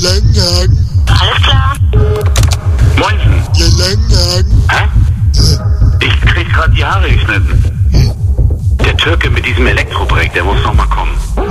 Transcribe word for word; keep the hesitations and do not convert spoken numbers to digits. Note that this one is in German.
Langenhagen. Alles klar. Moinsen. Ja, Langenhagen. Hä? Ich krieg grad die Haare geschnitten. Der Türke mit diesem Elektrobrake, der muss noch mal kommen.